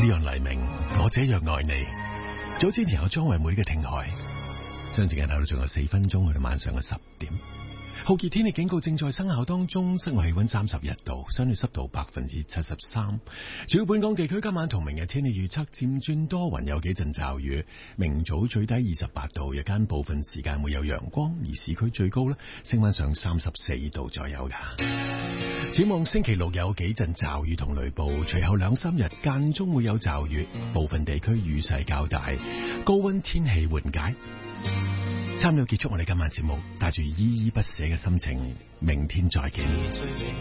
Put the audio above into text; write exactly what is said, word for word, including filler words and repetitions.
黎明，我這樣愛你。早之前有張惠妹嘅聽海，將時間睇到仲有四分鐘去到晚上嘅十點。酷熱天氣警告正在生效當中，室外氣溫三十一度，相對濕度百分之七十三。主要本港地區今晚同明日天氣預測漸轉多雲，有幾陣驟雨。明早最低二十八度，日間部分時間會有陽光，而市區最高呢升翻上三十四度左右噶。展望星期六有幾陣驟雨同雷暴，隨後兩三日間中會有驟雨，部分地區雨勢較大，高溫天氣緩解。差唔多結束我哋今晚節目，帶住依依不捨嘅心情，明天再見。